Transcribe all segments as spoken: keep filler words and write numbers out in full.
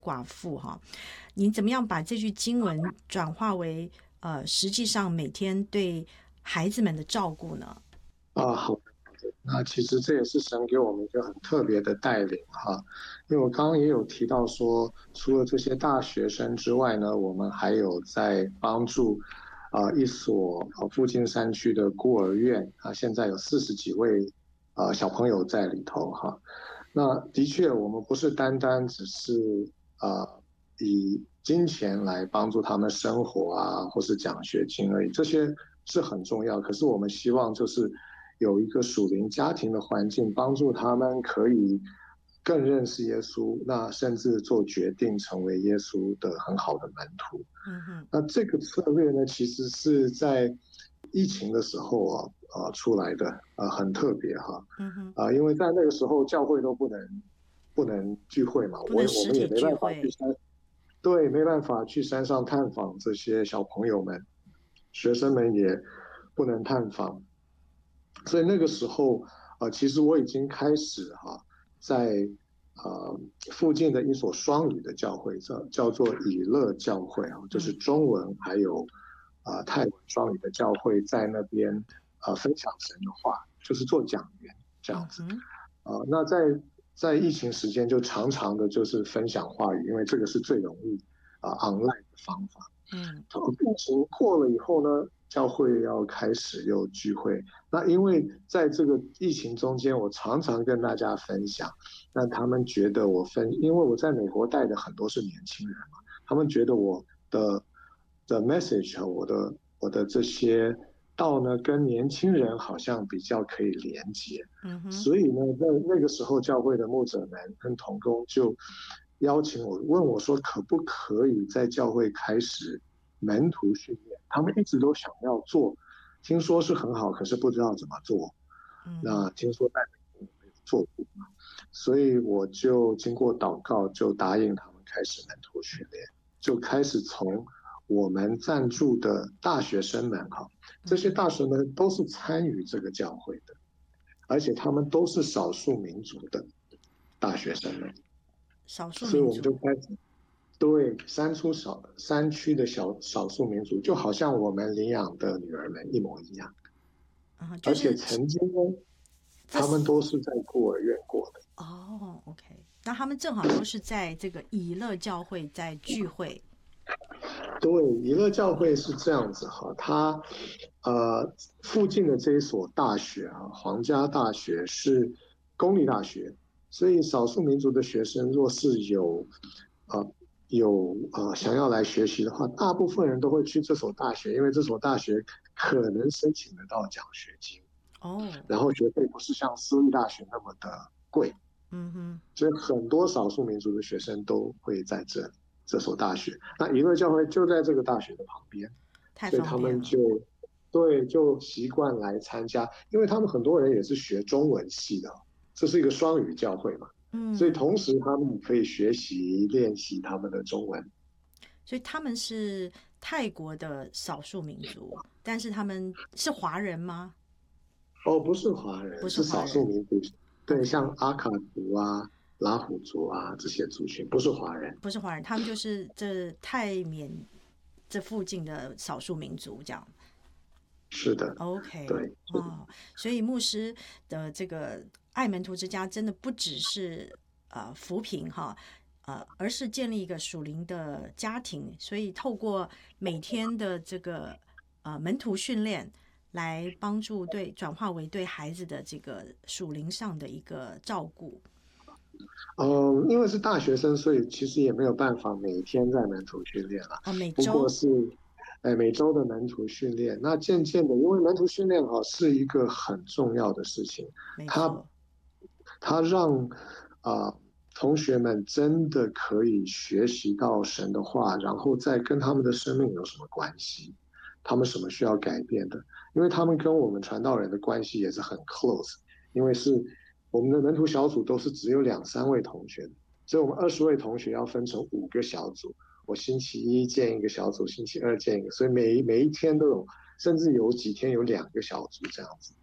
寡妇哈，你怎么样把这句经文转化为呃实际上每天对孩子们的照顾呢？ 啊，好的。那其实这也是神给我们一个很特别的带领哈，因为我刚刚也有提到说，除了这些大学生之外呢，我们还有在帮助啊、呃一所呃附近山区的孤儿院啊，现在有四十几位呃小朋友在里头哈。那的确，我们不是单单只是呃以金钱来帮助他们生活啊，或是奖学金而已，这些是很重要。可是我们希望就是有一个属灵家庭的环境，帮助他们可以更认识耶稣，那甚至做决定成为耶稣的很好的门徒。 嗯哼。 那这个策略呢，其实是在疫情的时候啊，呃出来的，呃，很特别哈。 嗯哼。 啊、呃因为在那个时候教会都不能不能聚会嘛， 不能我我实体们也没办法去聚会。 山，对，没办法去山上探访这些小朋友们，学生们也不能探访，所以那个时候，呃，其实我已经开始哈、在呃附近的一所双语的教会，叫叫做以乐教会啊，就是嗯中文还有啊、呃泰文双语的教会，在那边呃分享神的话，就是做讲员这样子。 嗯哼。 啊、呃那在在疫情时间就常常的就是分享话语，因为这个是最容易啊、呃 online 的方法。 嗯疫情过了以后呢，教会要开始又聚会。那因为在这个疫情中间，我常常跟大家分享，那他们觉得我分，因为我在美国带的很多是年轻人嘛，他们觉得我的的 message 和我的我的这些道呢，跟年轻人好像比较可以连接。 嗯哼。 所以呢，在那个时候，教会的牧者们跟同工就邀请我，问我说，可不可以在教会开始门徒训练？他们一直都想要做，听说是很好，可是不知道怎么做。 嗯哼。 那听说在美国没有做过，所以我就经过祷告，就答应他们开始门徒训练，就开始从我们赞助的大学生们哈，这些嗯哼。 大学生都是参与这个教会的。而且他们都是少数民族的大学生们， 少数所以我们就民族。 开始对山出少山区的小少数民族，就好像我们领养的女儿们一模一样。 啊、嗯，就而且是曾经呢， 这是他们都是在孤儿院过的。 哦，OK，那他们正好都是在这个以乐教会在聚会。 对，一个教会是这样子哈，它呃附近的这一所大学啊，皇家大学是公立大学，所以少数民族的学生若是有呃有呃想要来学习的话，大部分人都会去这所大学，因为这所大学可能申请得到奖学金， 哦。 然后学费不是像私立大学那么的贵， 嗯哼。 所以很多少数民族的学生都会在这这所大学。那一个教会就在这个大学的旁边， 太所以他们方便了。 就对就习惯来参加，因为他们很多人也是学中文系的，这是一个双语教会嘛，所以嗯， 同时他们可以学习练习他们的中文。 所以他们是泰国的少数民族，但是他们是华人吗？ 哦，不是华人， 不是是少数华人。 民族，对，像 OK。 阿卡族啊、拉祜族啊这些族群，不是华人。 不是华人，他们就是这泰缅这附近的少数民族这样。 是的， OK。 对， 哦，所以牧师的这个爱门徒之家真的不只是呃扶贫哈，呃，而是建立一个属灵的家庭，所以透过每天的这个呃门徒训练，来帮助对转化为对孩子的这个属灵上的一个照顾。 嗯，因为是大学生，所以其实也没有办法每天在门徒训练了。 哦，每周。 不过是，哎，每周的门徒训练。那渐渐的，因为门徒训练哈是一个很重要的事情，它没错。 它让啊、呃同学们真的可以学习到神的话，然后再跟他们的生命有什么关系，他们什么需要改变的，因为他们跟我们传道人的关系也是很 close，因为是我们的门徒小组都是只有两三位同学，所以我们二十位同学要分成五个小组。我星期一建一个小组，星期二建一个，所以每每一天都有，甚至有几天有两个小组这样子。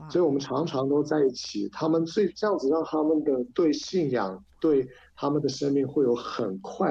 所以我们常常都在一起。他们最这样子让他们的对信仰、对他们的生命会有很快